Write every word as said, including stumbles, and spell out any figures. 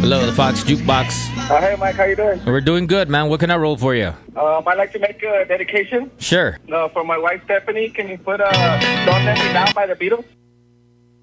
Hello, the Fox Jukebox. Uh, hey, Mike, how you doing? We're doing good, man. What can I roll for you? Um, I'd like to make a dedication Sure. uh, for my wife, Stephanie. Can you put uh, Don't Let Me Down by the Beatles?